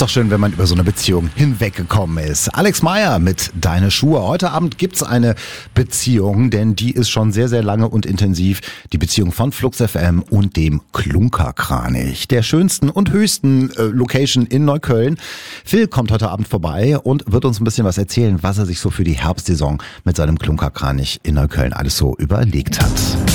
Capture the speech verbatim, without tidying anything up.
Ist doch schön, wenn man über so eine Beziehung hinweggekommen ist. Alex Meyer mit Deine Schuhe. Heute Abend gibt's eine Beziehung, denn die ist schon sehr, sehr lange und intensiv. Die Beziehung von Flux F M und dem Klunkerkranich, der schönsten und höchsten äh, Location in Neukölln. Phil kommt heute Abend vorbei und wird uns ein bisschen was erzählen, was er sich so für die Herbstsaison mit seinem Klunkerkranich in Neukölln alles so überlegt hat.